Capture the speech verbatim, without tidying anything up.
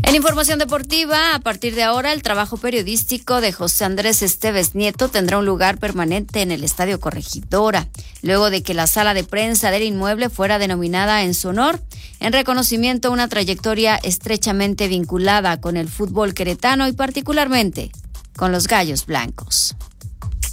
En información deportiva, a partir de ahora, el trabajo periodístico de José Andrés Esteves Nieto tendrá un lugar permanente en el Estadio Corregidora, luego de que la sala de prensa del inmueble fuera denominada en su honor, en reconocimiento a una trayectoria estrechamente vinculada con el fútbol queretano y particularmente con los Gallos Blancos.